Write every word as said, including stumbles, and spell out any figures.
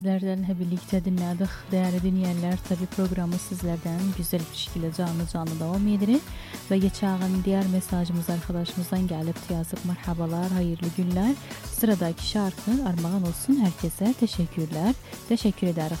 Sizlerden hep birlikte dinledik. Değerli dinleyenler, tabi programı sizlerden güzel bir şekilde canlı canlı devam edilir. Ve geçen diğer mesajımız arkadaşımızdan gelip yazıp merhabalar, hayırlı günler. Sıradaki şarkı armağan olsun herkese. Teşekkürler. Teşekkür ederiz